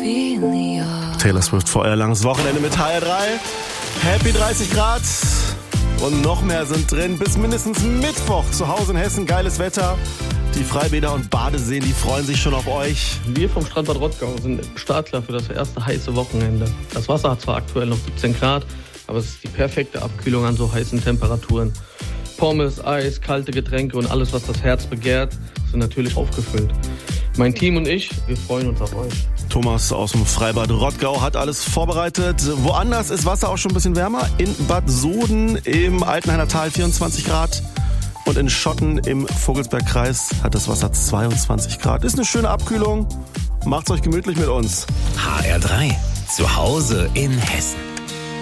Taylor Swift vor euer langes Wochenende mit HR3. Happy 30 Grad und noch mehr sind drin. Bis mindestens Mittwoch zu Hause in Hessen. Geiles Wetter. Die Freibäder und Badeseen, die freuen sich schon auf euch. Wir vom Strandbad Rottgau sind startklar für das erste heiße Wochenende. Das Wasser hat zwar aktuell noch 17 Grad, aber es ist die perfekte Abkühlung an so heißen Temperaturen. Pommes, Eis, kalte Getränke und alles, was das Herz begehrt, sind natürlich aufgefüllt. Mein Team und ich, wir freuen uns auf euch. Thomas aus dem Freibad Rottgau hat alles vorbereitet. Woanders ist Wasser auch schon ein bisschen wärmer. In Bad Soden im Altenhainer Tal 24 Grad. Und in Schotten im Vogelsbergkreis hat das Wasser 22 Grad. Ist eine schöne Abkühlung. Macht's euch gemütlich mit uns. HR3, zu Hause in Hessen.